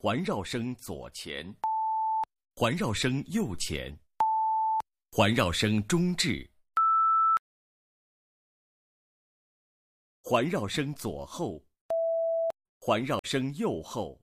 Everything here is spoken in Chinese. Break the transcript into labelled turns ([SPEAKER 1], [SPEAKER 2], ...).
[SPEAKER 1] 环绕声左前，环绕声右前，环绕声中置，环绕声左后，环绕声右后，